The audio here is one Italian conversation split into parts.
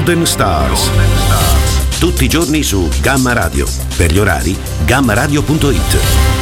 Golden Stars. Tutti i giorni su Gamma Radio. Per gli orari, gammaradio.it.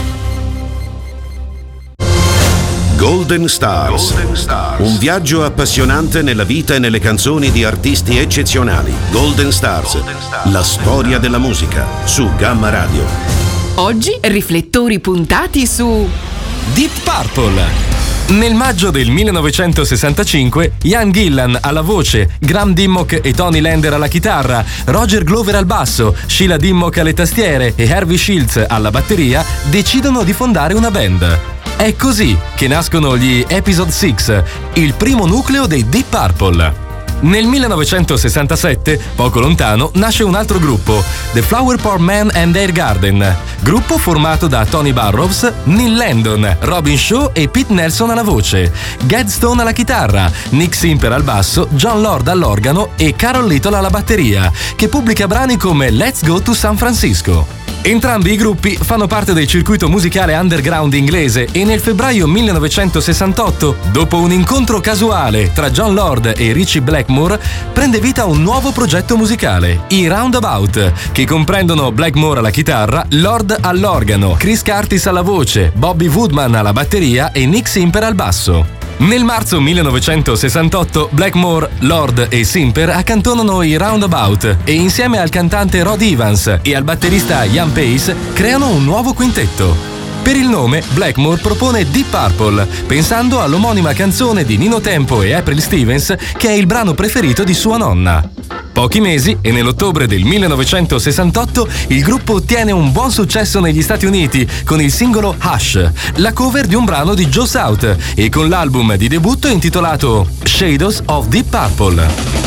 Golden Stars. Un viaggio appassionante nella vita e nelle canzoni di artisti eccezionali. Golden Stars. La storia della musica su Gamma Radio. Oggi riflettori puntati su Deep Purple. Nel maggio del 1965, Ian Gillan alla voce, Graham Dimmock e Tony Lander alla chitarra, Roger Glover al basso, Sheila Dimmock alle tastiere e Harvey Shields alla batteria decidono di fondare una band. È così che nascono gli Episode 6, il primo nucleo dei Deep Purple. Nel 1967, poco lontano, nasce un altro gruppo, The Flower Pot Man and Their Garden, gruppo formato da Tony Burrows, Neil Landon, Robin Shaw e Pete Nelson alla voce, Ged Stone alla chitarra, Nick Simper al basso, John Lord all'organo e Carol Little alla batteria, che pubblica brani come Let's Go to San Francisco. Entrambi i gruppi fanno parte del circuito musicale underground inglese e nel febbraio 1968, dopo un incontro casuale tra John Lord e Ritchie Blackmore, prende vita un nuovo progetto musicale, i Roundabout, che comprendono Blackmore alla chitarra, Lord all'organo, Chris Curtis alla voce, Bobby Woodman alla batteria e Nick Simper al basso. Nel marzo 1968 Blackmore, Lord e Simper accantonano i Roundabout e insieme al cantante Rod Evans e al batterista Ian Pace creano un nuovo quintetto. Per il nome Blackmore propone Deep Purple, pensando all'omonima canzone di Nino Tempo e April Stevens, che è il brano preferito di sua nonna. Pochi mesi e nell'ottobre del 1968 il gruppo ottiene un buon successo negli Stati Uniti con il singolo Hush, la cover di un brano di Joe South, e con l'album di debutto intitolato Shadows of Deep Purple.